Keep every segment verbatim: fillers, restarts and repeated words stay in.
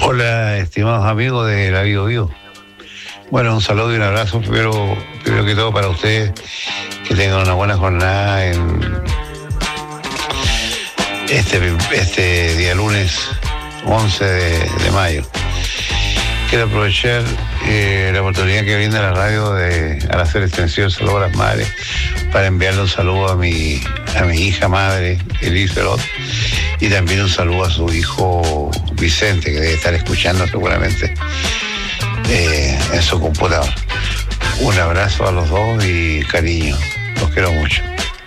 Hola, estimados amigos de La Bio Bio. Bueno, un saludo y un abrazo, primero, primero que todo para ustedes, que tengan una buena jornada en este, este día lunes once de, de mayo. Quiero aprovechar eh, la oportunidad que brinda la radio de, al hacer extensión saludo a las madres, para enviarle un saludo a mi, a mi hija madre, Elizabeth, y también un saludo a su hijo Vicente, que debe estar escuchando seguramente eh, en su computador. Un abrazo a los dos y cariño, los quiero mucho.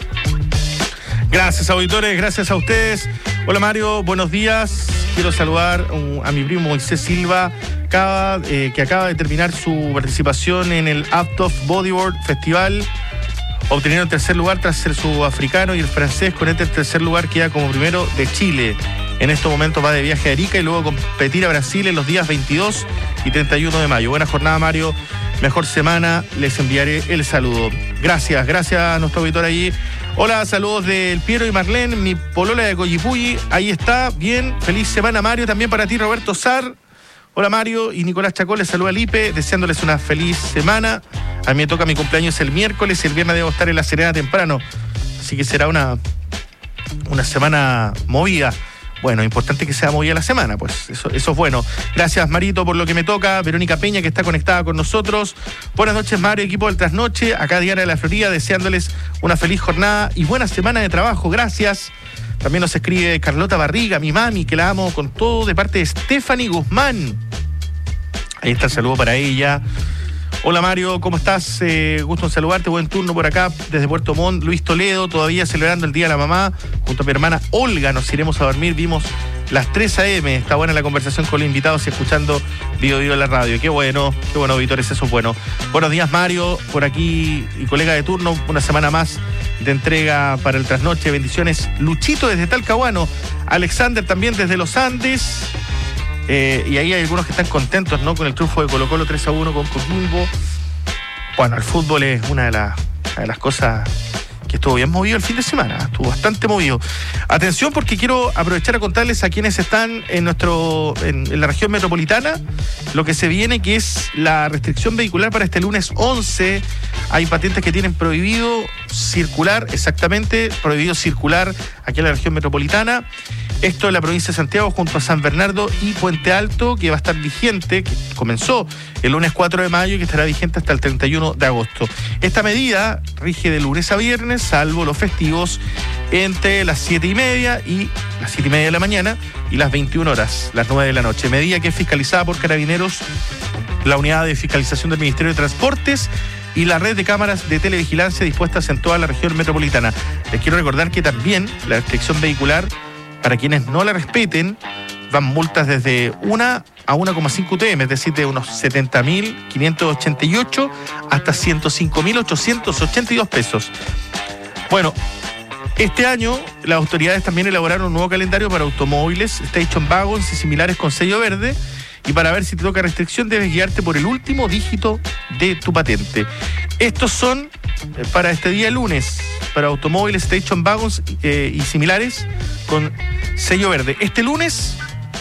Gracias, auditores, gracias a ustedes. Hola Mario, buenos días. Quiero saludar um, a mi primo Moisés Silva, acaba, eh, que acaba de terminar su participación en el Act of Bodyboard Festival, obteniendo el tercer lugar tras el sudafricano y el francés. Con este tercer lugar queda como primero de Chile. En estos momentos va de viaje a Arica y luego competir a Brasil en los días veintidós y treinta y uno de mayo. Buena jornada, Mario. Mejor semana. Les enviaré el saludo. Gracias, gracias a nuestro auditor allí. Hola, saludos del Piero y Marlene, mi polola de Coyipulli. Ahí está, bien. Feliz semana, Mario. También para ti, Roberto Sar. Hola, Mario. Y Nicolás Chacón les saluda a Lipe, deseándoles una feliz semana. A mí me toca mi cumpleaños el miércoles y el viernes debo estar en La Serena temprano. Así que será una, una semana movida. Bueno, importante que sea movida la semana, pues eso, eso es bueno. Gracias, Marito, por lo que me toca. Verónica Peña, que está conectada con nosotros. Buenas noches, Mario, equipo del Trasnoche. Acá Diana de la Florida, deseándoles una feliz jornada y buena semana de trabajo. Gracias. También nos escribe Carlota Barriga, mi mami, que la amo con todo, de parte de Stephanie Guzmán. Ahí está el saludo para ella. Hola Mario, ¿cómo estás? Eh, gusto en saludarte, buen turno por acá desde Puerto Montt. Luis Toledo, todavía celebrando el Día de la Mamá, junto a mi hermana Olga, nos iremos a dormir, vimos las tres a eme, está buena la conversación con los invitados y escuchando Bio Bio en la radio. Qué bueno, qué bueno, auditores, eso es bueno. Buenos días, Mario, por aquí y colega de turno, una semana más de entrega para el Trasnoche, bendiciones. Luchito desde Talcahuano, Alexander también desde los Andes. Eh, y ahí hay algunos que están contentos, ¿no? Con el triunfo de Colo Colo tres a uno con Coquimbo. Bueno, el fútbol es una de, la, una de las cosas que estuvo bien movido el fin de semana, estuvo bastante movido. Atención, porque quiero aprovechar a contarles a quienes están en nuestro en, en la región metropolitana lo que se viene, que es la restricción vehicular para este lunes once. Hay patentes que tienen prohibido circular, exactamente, prohibido circular aquí en la región metropolitana. Esto en la provincia de Santiago junto a San Bernardo y Puente Alto, que va a estar vigente, que comenzó el lunes cuatro de mayo y que estará vigente hasta el treinta y uno de agosto. Esta medida rige de lunes a viernes, salvo los festivos, entre las siete y media y las siete y media de la mañana y las veintiuna horas, las nueve de la noche. Medida que es fiscalizada por Carabineros, la unidad de fiscalización del Ministerio de Transportes y la red de cámaras de televigilancia dispuestas en toda la región metropolitana. Les quiero recordar que también la restricción vehicular, para quienes no la respeten, van multas desde una a uno coma cinco U T M, es decir, de unos setenta mil quinientos ochenta y ocho hasta ciento cinco mil ochocientos ochenta y dos pesos. Bueno, este año las autoridades también elaboraron un nuevo calendario para automóviles, station wagons y similares con sello verde. Y para ver si te toca restricción, debes guiarte por el último dígito de tu patente. Estos son eh, para este día lunes, para automóviles, station wagons eh, y similares con sello verde. Este lunes,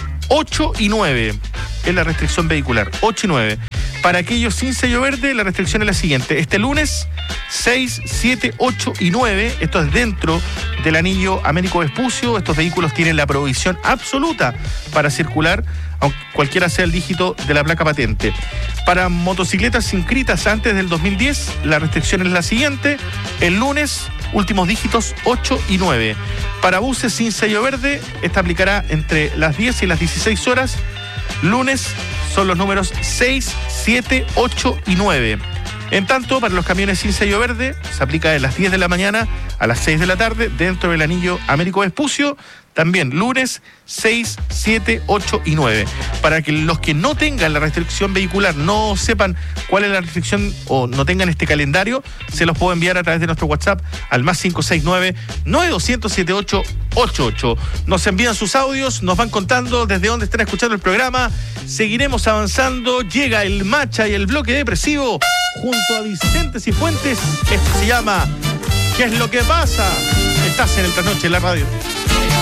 ocho y nueve es la restricción vehicular, ocho y nueve. Para aquellos sin sello verde, la restricción es la siguiente. Este lunes, seis, siete, ocho y nueve, esto es dentro del anillo Américo Vespucio. Estos vehículos tienen la prohibición absoluta para circular, aunque cualquiera sea el dígito de la placa patente. Para motocicletas inscritas antes del dos mil diez, la restricción es la siguiente. El lunes, últimos dígitos ocho y nueve. Para buses sin sello verde, esta aplicará entre las diez y las dieciséis horas. Lunes son los números seis, siete, ocho y nueve. En tanto, para los camiones sin sello verde, se aplica de las diez de la mañana a las seis de la tarde dentro del anillo Américo Vespucio. También lunes seis, siete, ocho y nueve. Para que los que no tengan la restricción vehicular, no sepan cuál es la restricción o no tengan este calendario, se los puedo enviar a través de nuestro WhatsApp al más cinco seis nueve, nueve dos cero cero, siete ocho ocho ocho. Nos envían sus audios, nos van contando desde dónde están escuchando el programa. Seguiremos avanzando. Llega el Macha y el bloque depresivo junto a Vicente Cifuentes. Esto se llama ¿Qué es lo que pasa? Estás en el Trasnoche en la radio.